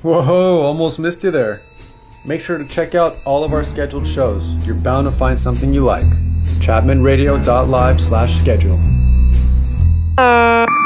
Whoa, almost missed you there. Make sure to check out all of our scheduled shows. You're bound to find something you like. ChapmanRadio.live/schedule.